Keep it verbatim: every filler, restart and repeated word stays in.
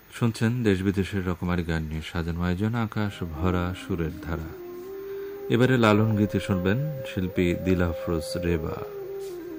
শুনছেন দেশ বিদেশের রকমারি গান নিয়ে সাজানো আয়োজন আকাশ ভরা সুরের ধারা। এবারে লালন গীতে শুনবেন শিল্পী দিল আফরোজ রেবা।